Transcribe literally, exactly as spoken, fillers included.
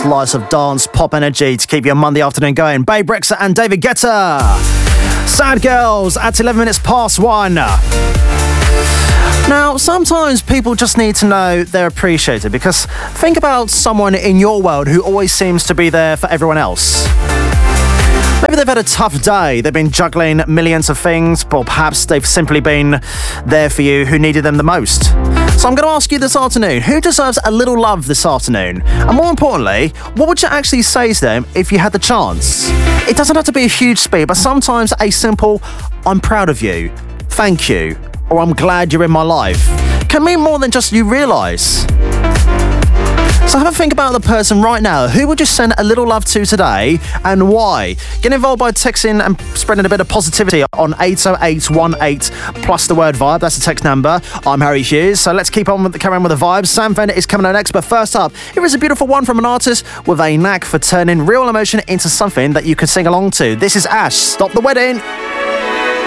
slice of dance pop energy to keep your Monday afternoon going. Babe Rexha and David Guetta. Sad Girls at eleven minutes past one. Now, sometimes people just need to know they're appreciated, because think about someone in your world who always seems to be there for everyone else. Maybe they've had a tough day, they've been juggling millions of things, or perhaps they've simply been there for you who needed them the most. So I'm going to ask you this afternoon, who deserves a little love this afternoon? And more importantly, what would you actually say to them if you had the chance? It doesn't have to be a huge speech, but sometimes a simple, I'm proud of you, thank you, or I'm glad you're in my life can mean more than just you realise. So have a think about the person right now. Who would you send a little love to today, and why? Get involved by texting and spreading a bit of positivity on eight oh eight one eight plus the word vibe. That's the text number. I'm Harry Hughes. So let's keep on with the, carry on with the vibes. Sam Fender is coming on next, but first up, here is a beautiful one from an artist with a knack for turning real emotion into something that you can sing along to. This is Ash. Stop the Wedding.